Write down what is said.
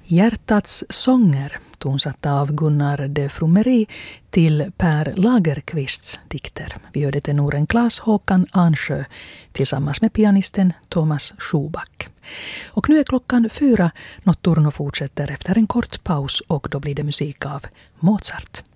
Hjärtats sånger, tonsatta av Gunnar de Frommery till Per Lagerkvists dikter. Vi hörde tenoren Claes Håkan Ansjö tillsammans med pianisten Thomas Schuback. Och nu är klockan 4. Notturno fortsätter efter en kort paus och då blir det musik av Mozart.